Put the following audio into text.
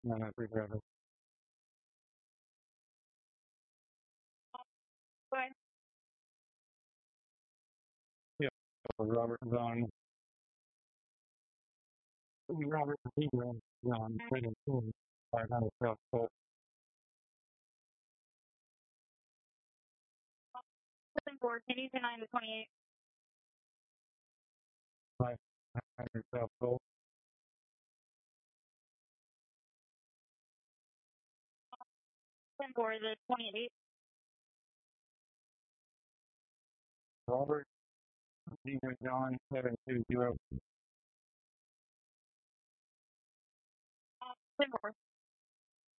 993 But Yeah, Robert John, Robert Peter John, 500 South Polk, 4, can you deny the 28? 500 South Polk, 4, the 28. Robert Peter John, 720. 4.